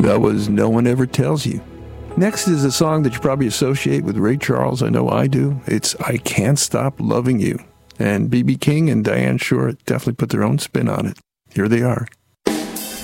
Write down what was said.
That was No One Ever Tells You. Next is a song that you probably associate with Ray Charles. I know I do. It's I Can't Stop Loving You. And B.B. King and Diane Shore definitely put their own spin on it. Here they are.